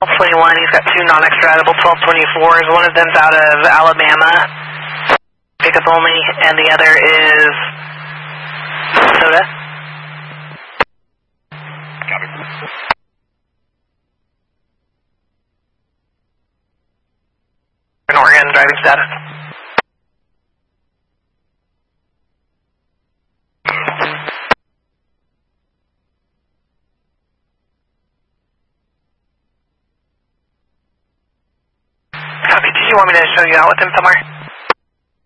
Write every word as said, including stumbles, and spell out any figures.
twenty-one, he's got two non-extraditable twelve twenty-fours. One of them's out of Alabama, pickup only, and the other is Minnesota. Copy. In Oregon, driving status. Copy. Do you want me to show you out with him somewhere?